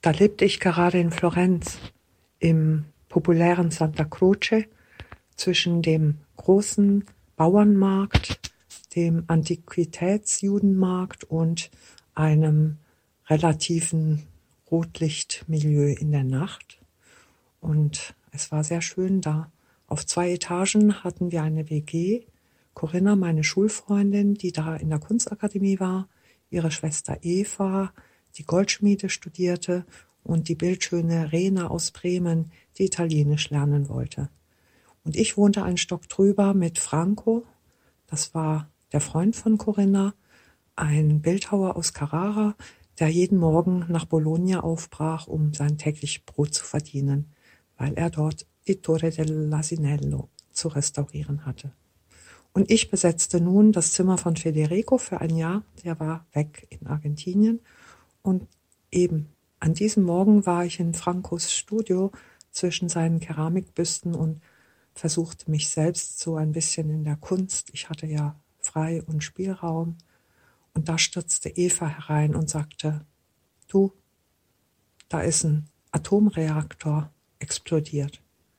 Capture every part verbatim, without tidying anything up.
Da lebte ich gerade in Florenz, im populären Santa Croce, zwischen dem großen Bauernmarkt, dem Antiquitätsjudenmarkt und einem relativen Rotlichtmilieu in der Nacht. Und es war sehr schön da. Auf zwei Etagen hatten wir eine W G. Corinna, meine Schulfreundin, die da in der Kunstakademie war, ihre Schwester Eva, die Goldschmiede studierte, und die bildschöne Rena aus Bremen, die Italienisch lernen wollte. Und ich wohnte einen Stock drüber mit Franco, das war der Freund von Corinna, ein Bildhauer aus Carrara, der jeden Morgen nach Bologna aufbrach, um sein täglich Brot zu verdienen, weil er dort die Torre dell'Asinello zu restaurieren hatte. Und ich besetzte nun das Zimmer von Federico für ein Jahr, der war weg in Argentinien. Und eben an diesem Morgen war ich in Francos Studio zwischen seinen Keramikbüsten und versuchte mich selbst so ein bisschen in der Kunst. Ich hatte ja Frei- und Spielraum. Und da stürzte Eva herein und sagte, du, da ist ein Atomreaktor explodiert.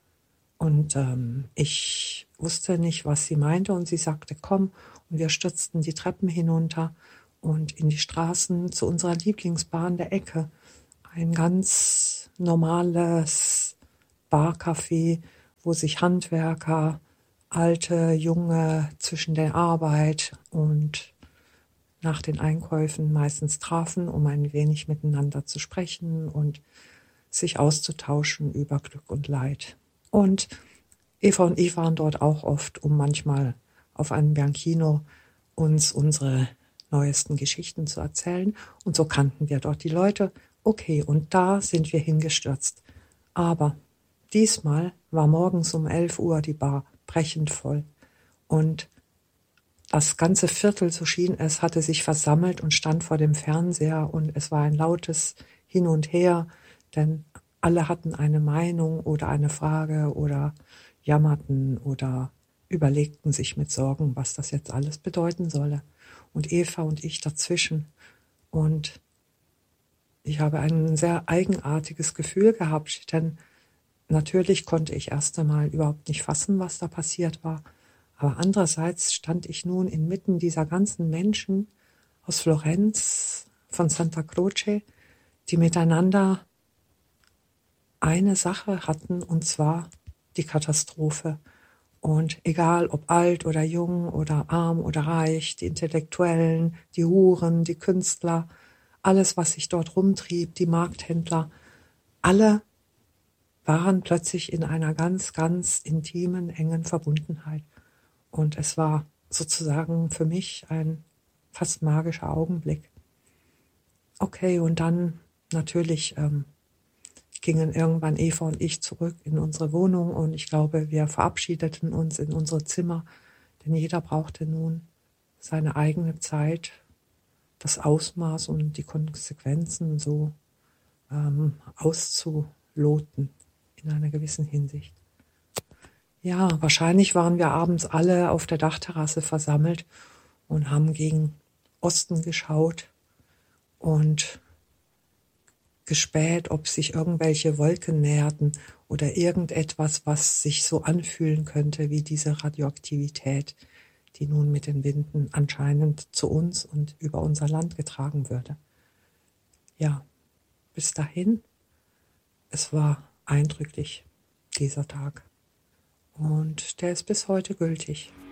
Und ähm, ich wusste nicht, was sie meinte, und sie sagte, komm, und wir stürzten die Treppen hinunter und in die Straßen zu unserer Lieblingsbar der Ecke. Ein ganz normales Barcafé, wo sich Handwerker, alte, junge zwischen der Arbeit und nach den Einkäufen meistens trafen, um ein wenig miteinander zu sprechen und sich auszutauschen über Glück und Leid. Und Eva und ich waren dort auch oft, um manchmal auf einem Bianchino uns unsere neuesten Geschichten zu erzählen. Und so kannten wir dort die Leute. Okay, und da sind wir hingestürzt. Aber diesmal war morgens um elf Uhr die Bar brechend voll. Und das ganze Viertel, so schien es, hatte sich versammelt und stand vor dem Fernseher. Und es war ein lautes Hin und Her, denn alle hatten eine Meinung oder eine Frage oder jammerten oder überlegten sich mit Sorgen, was das jetzt alles bedeuten solle. Und Eva und ich dazwischen. Und ich habe ein sehr eigenartiges Gefühl gehabt, denn natürlich konnte ich erst einmal überhaupt nicht fassen, was da passiert war. Aber andererseits stand ich nun inmitten dieser ganzen Menschen aus Florenz, von Santa Croce, die miteinander eine Sache hatten, und zwar die Katastrophe. Und egal ob alt oder jung oder arm oder reich, die Intellektuellen, die Huren, die Künstler, alles, was sich dort rumtrieb, die Markthändler, alle waren plötzlich in einer ganz, ganz intimen, engen Verbundenheit. Und es war sozusagen für mich ein fast magischer Augenblick. Okay, und dann natürlich ähm, gingen irgendwann Eva und ich zurück in unsere Wohnung, und ich glaube, wir verabschiedeten uns in unsere Zimmer, denn jeder brauchte nun seine eigene Zeit, das Ausmaß und die Konsequenzen so ähm, auszuloten in einer gewissen Hinsicht. Ja, wahrscheinlich waren wir abends alle auf der Dachterrasse versammelt und haben gegen Osten geschaut und gespäht, ob sich irgendwelche Wolken näherten oder irgendetwas, was sich so anfühlen könnte wie diese Radioaktivität, die nun mit den Winden anscheinend zu uns und über unser Land getragen würde. Ja, bis dahin, es war eindrücklich, dieser Tag. Und der ist bis heute gültig.